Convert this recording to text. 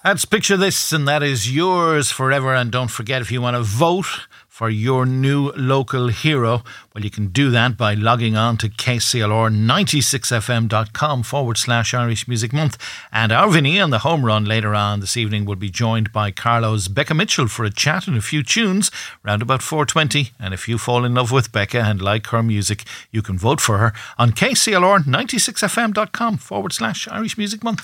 That's Picture This, and that is yours forever. And don't forget, if you want to vote for your new local hero, well, you can do that by logging on to kclr96fm.com/Irish Music Month. And our Vinny on the home run later on this evening will be joined by Carlo's Becca Mitchell for a chat and a few tunes round about 4:20. And if you fall in love with Becca and like her music, you can vote for her on kclr96fm.com/Irish Music Month.